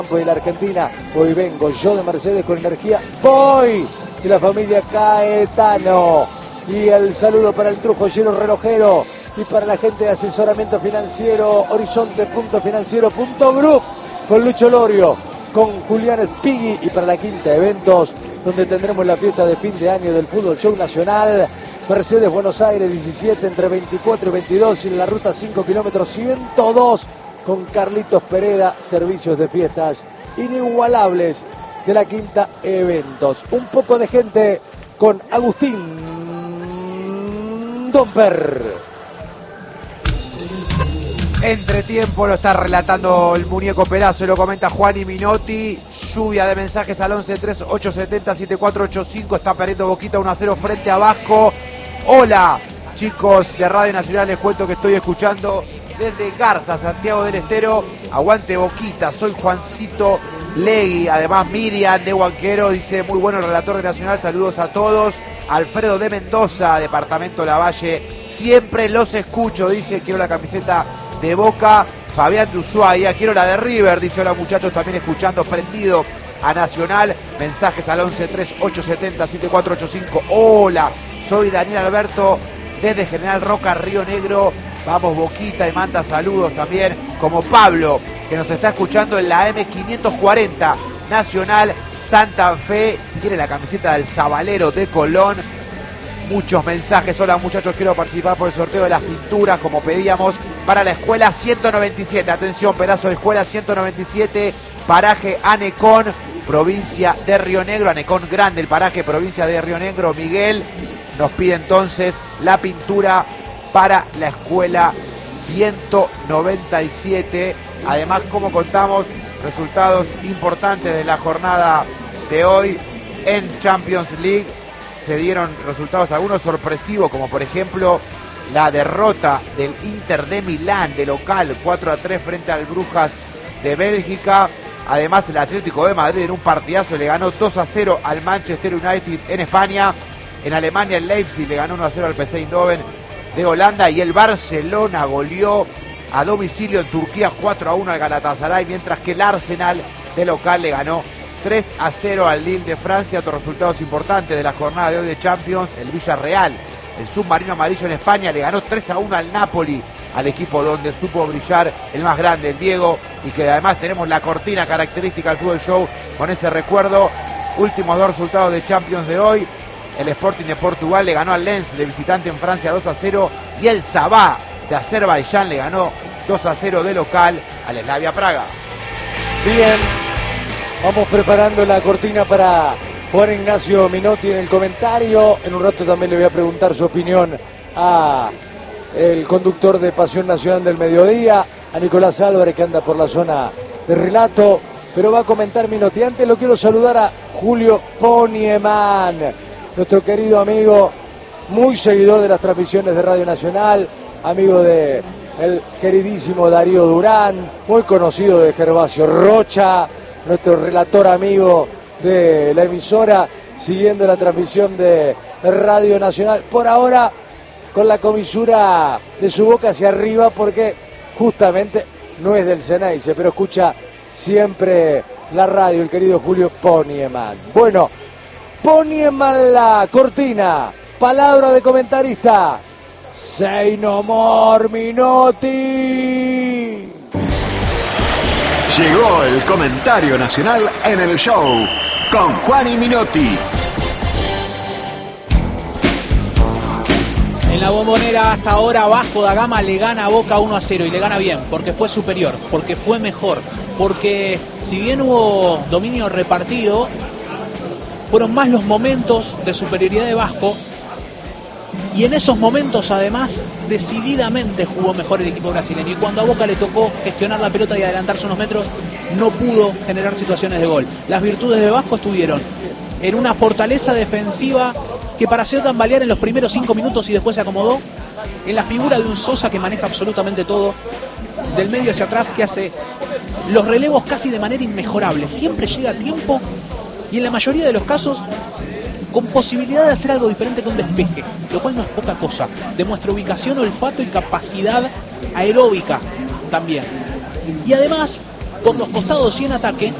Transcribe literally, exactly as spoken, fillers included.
de la Argentina. Hoy vengo yo de Mercedes con energía. Voy de la familia Caetano. Y el saludo para el trujillero relojero y para la gente de asesoramiento financiero horizonte punto financiero punto group con Lucho Lorio, con Julián Spighi, y para la Quinta Eventos, donde tendremos la fiesta de fin de año del Fútbol Show Nacional. Mercedes Buenos Aires diecisiete entre veinticuatro y veintidós, y en la ruta cinco kilómetros ciento dos con Carlitos Pereda, servicios de fiestas inigualables de la Quinta Eventos. Un poco de gente con Agustín Domper. Entretiempo lo está relatando el muñeco Perazo, lo comenta Juani Minotti. Lluvia de mensajes al once tres ocho siete cero siete cuatro ocho cinco. Está perdiendo Boquita uno a cero frente a Vasco. Hola, chicos de Radio Nacional, les cuento que estoy escuchando desde Garza, Santiago del Estero. Aguante Boquita, soy Juancito Legui. Además Miriam de Huanquero dice, muy bueno el relator de Nacional, saludos a todos. Alfredo de Mendoza, departamento Lavalle, siempre los escucho, dice, quiero la camiseta de Boca. Fabián de Ushuaia, quiero la de River, dice, hola muchachos, también escuchando, prendido a Nacional. Mensajes al once tres ocho siete cero siete cuatro ocho cinco. Hola, soy Daniel Alberto desde General Roca, Río Negro. Vamos Boquita, y manda saludos también, como Pablo, que nos está escuchando en la M quinientos cuarenta Nacional Santa Fe. Quiere la camiseta del Zabalero de Colón. Muchos mensajes. Hola muchachos, quiero participar por el sorteo de las pinturas como pedíamos para la escuela ciento noventa y siete. Atención, pedazo de escuela ciento noventa y siete, paraje Anecón, provincia de Río Negro. Anecón Grande, el paraje, provincia de Río Negro. Miguel nos pide entonces la pintura para la escuela ciento noventa y siete. Además, como contamos, resultados importantes de la jornada de hoy en Champions League. Se dieron resultados algunos sorpresivos, como por ejemplo la derrota del Inter de Milán de local cuatro a tres frente al Brujas de Bélgica. Además, el Atlético de Madrid en un partidazo le ganó dos a cero al Manchester United en España. En Alemania el Leipzig le ganó uno a cero al P S V Eindhoven de Holanda, y el Barcelona goleó a domicilio en Turquía cuatro a uno al Galatasaray, mientras que el Arsenal de local le ganó tres a cero al Lille de Francia. Otros resultados importantes de la jornada de hoy de Champions: el Villarreal, el submarino amarillo en España, le ganó tres a uno al Napoli, al equipo donde supo brillar el más grande, el Diego, y que además tenemos la cortina característica del Fútbol Show con ese recuerdo. Últimos dos resultados de Champions de hoy: el Sporting de Portugal le ganó al Lens de visitante en Francia dos a cero, y el Sabah de Azerbaiyán le ganó dos a cero de local al Slavia Praga. Bien, vamos preparando la cortina para Juan Ignacio Minotti en el comentario. En un rato también le voy a preguntar su opinión a el conductor de Pasión Nacional del Mediodía, a Nicolás Álvarez, que anda por la zona de relato, pero va a comentar Minotti. Antes lo quiero saludar a Julio Ponieman, nuestro querido amigo, muy seguidor de las transmisiones de Radio Nacional, amigo de el queridísimo Darío Durán, muy conocido de Gervasio Rocha, nuestro relator amigo de la emisora, siguiendo la transmisión de Radio Nacional. Por ahora, con la comisura de su boca hacia arriba, porque justamente no es del Ceneice, pero escucha siempre la radio, el querido Julio Ponieman. Bueno, Ponieman la cortina, palabra de comentarista. Say no more, Minotti. Llegó el comentario nacional en el show con Juan y Minotti. En la Bombonera hasta ahora Vasco da Gama le gana a Boca uno a cero, y le gana bien, porque fue superior, porque fue mejor, porque si bien hubo dominio repartido, fueron más los momentos de superioridad de Vasco, y en esos momentos además decididamente jugó mejor el equipo brasileño, y cuando a Boca le tocó gestionar la pelota y adelantarse unos metros, no pudo generar situaciones de gol. Las virtudes de Vasco estuvieron en una fortaleza defensiva que para hacer tambalear en los primeros cinco minutos y después se acomodó, en la figura de un Sosa que maneja absolutamente todo, del medio hacia atrás, que hace los relevos casi de manera inmejorable, siempre llega a tiempo y en la mayoría de los casos con posibilidad de hacer algo diferente que un despeje, lo cual no es poca cosa. Demuestra ubicación, olfato y capacidad aeróbica también. Y además por los costados y en ataque,